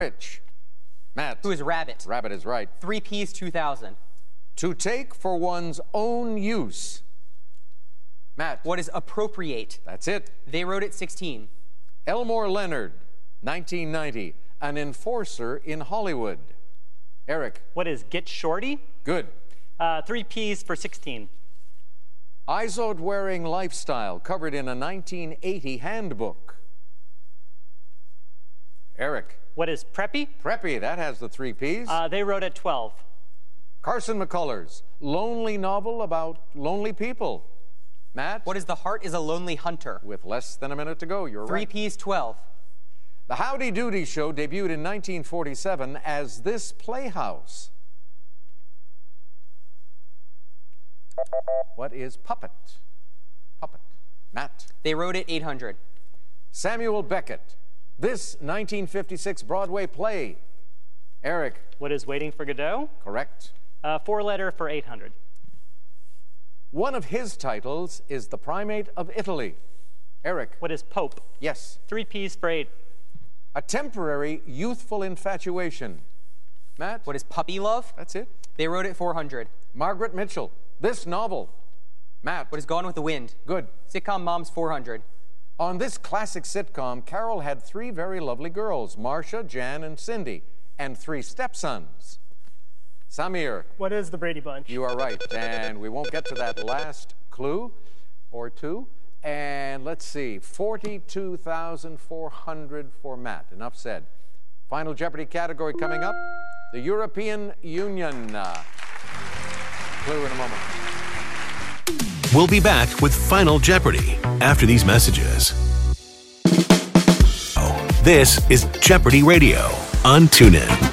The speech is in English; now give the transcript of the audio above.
Rich. Matt. Who is rabbit? Rabbit is right. 3 Ps, 2000. To take for one's own use. Matt. What is appropriate? That's it. They wrote it 16. Elmore Leonard, 1990. An enforcer in Hollywood. Eric. What is get shorty? Good. 3 Ps for 16. Izod-wearing lifestyle covered in a 1980 handbook. Eric. What is preppy? Preppy, that has the 3 Ps. They wrote it 12. Carson McCullers, lonely novel about lonely people. Matt? What is The Heart is a Lonely Hunter? With less than a minute to go, you're 3 right. 3 Ps, 12. The Howdy Doody Show debuted in 1947 as This Playhouse. What is puppet? Puppet. Matt? They wrote it 800. Samuel Beckett, This 1956 Broadway play. Eric? What is Waiting for Godot? Correct. 4-letter for 800. One of his titles is The Primate of Italy. Eric? What is Pope? Yes. 3 Ps for 8. A temporary youthful infatuation. Matt? What is Puppy Love? That's it. They wrote it 400. Margaret Mitchell, This Novel. Matt? What is Gone with the Wind? Good. Sitcom Moms, 400. On this classic sitcom, Carol had 3 very lovely girls, Marcia, Jan, and Cindy, and 3 stepsons. Samir? What is the Brady Bunch? You are right, and we won't get to that last clue or 2. And let's see, 42,400 for Matt. Enough said. Final Jeopardy category coming up, the European Union. Clue in a moment. We'll be back with Final Jeopardy after these messages. This is Jeopardy Radio on TuneIn.